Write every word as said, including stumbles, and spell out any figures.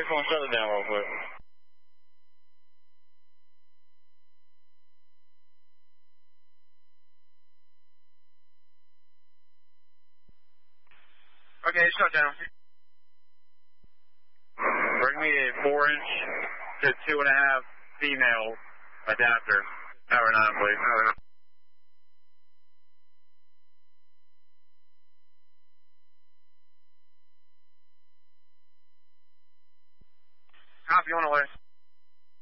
six one, shut it down real quick. Okay, shut down. Bring me a four inch to two and a half female adapter. Tower nine, please. Tower nine. Copy on the way.